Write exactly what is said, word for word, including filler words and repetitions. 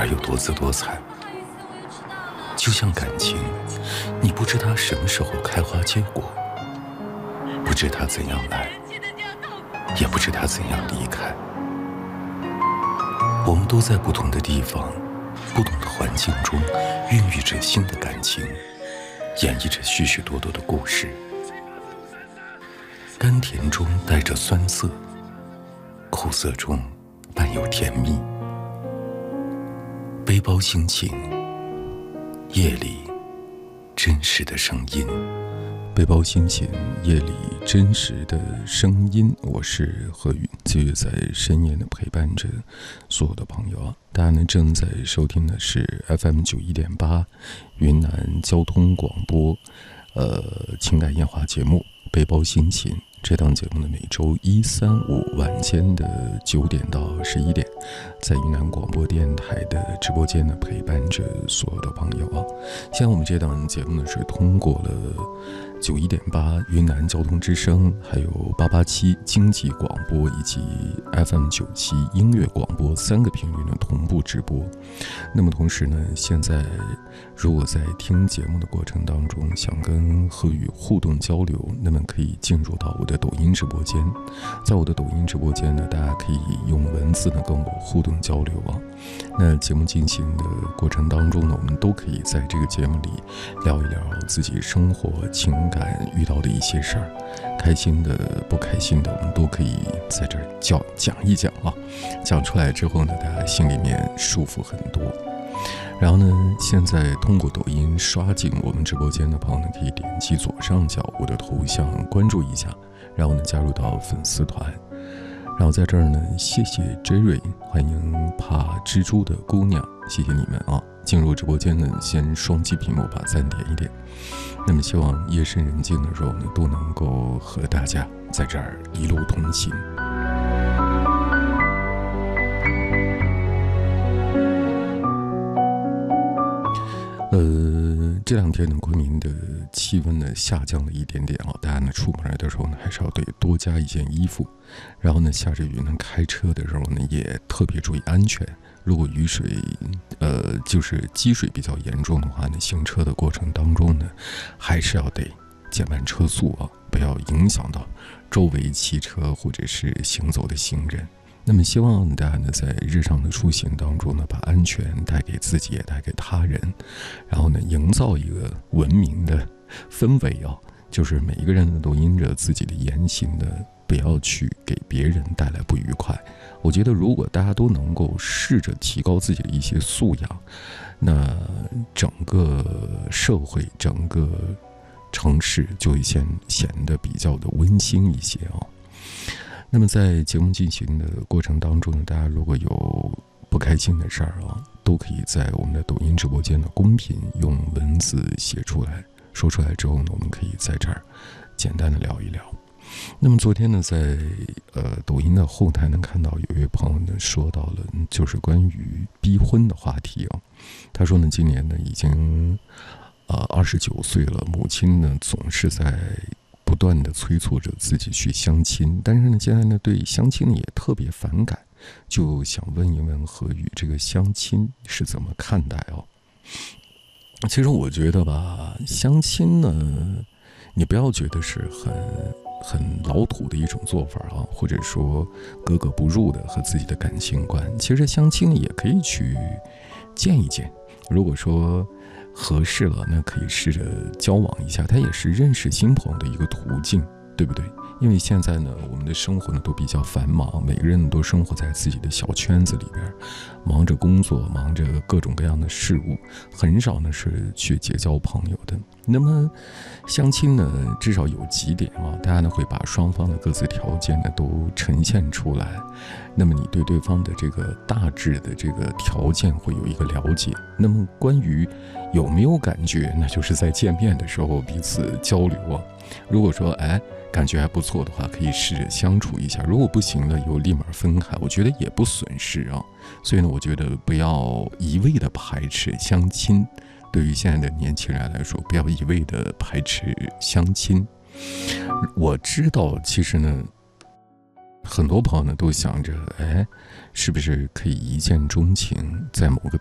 而又多姿多彩。就像感情，你不知它什么时候开花结果，不知它怎样来，也不知它怎样离开。我们都在不同的地方，不同的环境中孕育着新的感情，演绎着许许多多的故事。甘甜中带着酸涩，苦涩中伴有甜蜜。背包心情，夜里真实的声音。背包心情，夜里真实的声音。我是何宇，继续在深夜的陪伴着所有的朋友啊。大家呢正在收听的是 F M 九一点八云南交通广播，呃，情感夜话节目《背包心情》。这档节目呢，每周一、三、五晚间的九点到十一点，在云南广播电台的直播间呢，陪伴着所有的朋友啊。现在我们这档节目呢，是通过了九一点八云南交通之声，还有八八七经济广播以及 F M 九七音乐广播三个频率呢同步直播。那么同时呢，现在如果在听节目的过程当中想跟何宇互动交流，那么可以进入到我的抖音直播间。在我的抖音直播间呢，大家可以用文字呢跟我互动交流啊。那节目进行的过程当中呢，我们都可以在这个节目里聊一聊自己生活情感遇到的一些事儿，开心的不开心的我们都可以在这儿讲讲一讲啊。讲出来之后呢，大家心里面舒服很多。然后呢，现在通过抖音刷进我们直播间的朋友呢，可以点击左上角我的头像关注一下，然后呢加入到粉丝团。然后在这儿呢，谢谢 Jerry， 欢迎怕蜘蛛的姑娘，谢谢你们啊！进入直播间呢，先双击屏幕把赞点一点。那么希望夜深人静的时候呢，都能够和大家在这儿一路同行。呃，这两天呢，昆明的气温呢下降了一点点啊，大家呢出门来的时候呢，还是要得多加一件衣服。然后呢，下着雨呢，开车的时候呢，也特别注意安全。如果雨水，呃，就是积水比较严重的话呢，行车的过程当中呢，还是要得减慢车速啊，不要影响到周围汽车或者是行走的行人。那么希望大家呢，在日常的出行当中呢，把安全带给自己，也带给他人，然后呢，营造一个文明的氛围啊，就是每一个人呢，都因着自己的言行呢，不要去给别人带来不愉快。我觉得，如果大家都能够试着提高自己的一些素养，那整个社会、整个城市就会显显得比较的温馨一些啊。那么在节目进行的过程当中呢，大家如果有不开心的事儿啊，都可以在我们的抖音直播间的公屏用文字写出来，说出来之后呢，我们可以在这儿简单的聊一聊。那么昨天呢，在呃抖音的后台能看到有一位朋友呢说到了就是关于逼婚的话题啊。他说呢，今年呢已经呃二十九岁了，母亲呢总是在不断的催促着自己去相亲，但是呢，现在呢对相亲呢也特别反感，就想问一问何宇，这个相亲是怎么看待哦？其实我觉得吧，相亲呢，你不要觉得是很很老土的一种做法啊，或者说格格不入的和自己的感情观。其实相亲呢也可以去见一见，如果说合适了，那可以试着交往一下，它也是认识新朋友的一个途径，对不对？因为现在呢，我们的生活呢都比较繁忙，每个人都生活在自己的小圈子里边，忙着工作，忙着各种各样的事物，很少呢是去结交朋友的。那么相亲呢，至少有几点啊，大家呢会把双方的各自条件呢都呈现出来，那么你对对方的这个大致的这个条件会有一个了解。那么关于有没有感觉，那就是在见面的时候彼此交流啊。如果说哎感觉还不错的话，可以试着相处一下，如果不行了又立马分开，我觉得也不损失啊。所以呢，我觉得不要一味的排斥相亲，对于现在的年轻人来说，不要一味的排斥相亲。我知道其实呢，很多朋友呢都想着，哎，是不是可以一见钟情，在某个